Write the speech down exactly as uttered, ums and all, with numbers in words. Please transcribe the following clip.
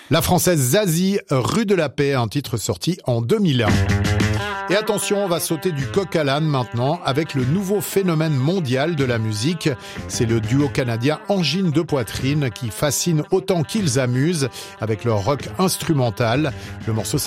La française Zazie, Rue de la Paix, un titre sorti en deux mille un. Et attention, on va sauter du coq à l'âne maintenant avec le nouveau phénomène mondial de la musique. C'est le duo canadien Angine de Poitrine qui fascine autant qu'ils amusent avec leur rock instrumental. Le morceau